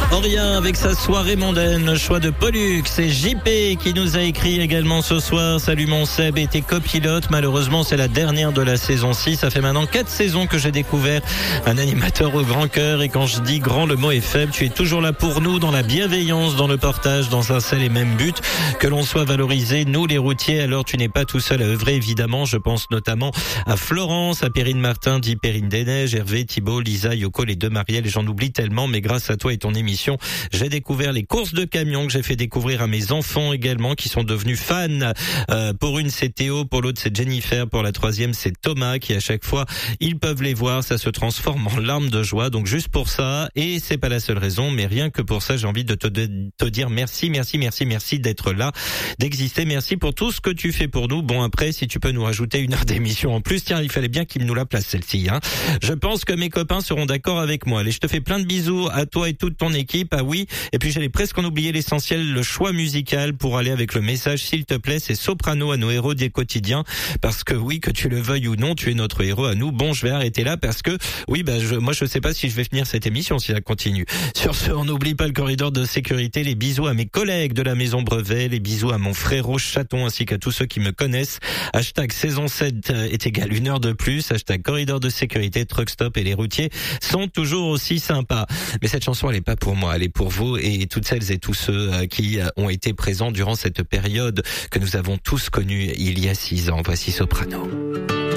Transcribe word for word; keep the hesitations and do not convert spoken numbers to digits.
Auria avec sa soirée mondaine, choix de Pollux. C'est J P qui nous a écrit également ce soir. Salut mon Seb et tes copilotes. Malheureusement, c'est la dernière de la saison six. Ça fait maintenant quatre saisons que j'ai découvert un animateur au grand cœur. Et quand je dis grand, le mot est faible. Tu es toujours là pour nous, dans la bienveillance, dans le partage, dans un seul et même but, que l'on soit valorisé, nous les routiers. Alors tu n'es pas tout seul à œuvrer, évidemment. Je pense notamment à Florence, à Perrine Martin, dit Perrine des Neiges, Hervé, Thibault, Lisa, Yoko, les deux Marielle. Et j'en oublie tellement, mais grâce à toi et ton émission, j'ai découvert les courses de camions que j'ai fait découvrir à mes enfants également, qui sont devenus fans. Euh, pour une, c'est Théo, pour l'autre, c'est Jennifer, pour la troisième, c'est Thomas, qui à chaque fois, ils peuvent les voir, ça se transforme en larmes de joie. Donc juste pour ça, et c'est pas la seule raison, mais rien que pour ça, j'ai envie de te, de, te dire merci, merci, merci, merci d'être là, d'exister. Merci pour tout ce que tu fais pour nous. Bon, après, si tu peux nous rajouter une heure d'émission en plus, tiens, il fallait bien qu'il nous la place celle-ci, hein. Je pense que mes copains seront d'accord avec moi. Allez, je te fais plein de bisous à toi et toute ton équipe. Ah oui, et puis j'allais presque en oublier l'essentiel, le choix musical pour aller avec le message, s'il te plaît, c'est Soprano à nos héros des quotidiens, parce que oui, que tu le veuilles ou non, tu es notre héros à nous. Bon, je vais arrêter là parce que oui, bah je, moi je sais pas si je vais finir cette émission si ça continue. Sur ce, on n'oublie pas le corridor de sécurité, les bisous à mes collègues de la maison Brevet, les bisous à mon frérot Chaton ainsi qu'à tous ceux qui me connaissent. Hashtag saison sept est égal une heure de plus, hashtag corridor de sécurité, truck stop, et les routiers sont toujours aussi sympas. Mais cette chanson, elle est pas pour moi, elle est pour vous et toutes celles et tous ceux qui ont été présents durant cette période que nous avons tous connue il y a six ans. Voici Soprano.